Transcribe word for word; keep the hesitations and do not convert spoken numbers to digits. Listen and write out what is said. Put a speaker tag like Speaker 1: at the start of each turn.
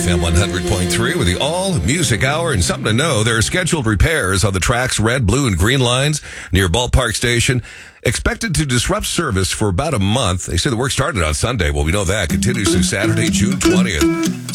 Speaker 1: F M one hundred point three with the All Music Hour. And something to know, there are scheduled repairs on the track's red, blue, and green lines near Ballpark Station, expected to disrupt service for about a month. They say the work started on Sunday. Well, we know that. Continues through Saturday, June twentieth.